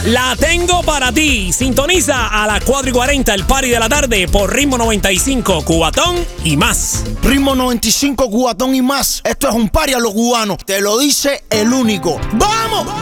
La tengo para ti. Sintoniza a las 4:40 el party de la tarde por Ritmo 95, Cubatón y más. Ritmo 95, Cubatón y más. Esto es un party a los cubanos. Te lo dice el único. ¡Vamos!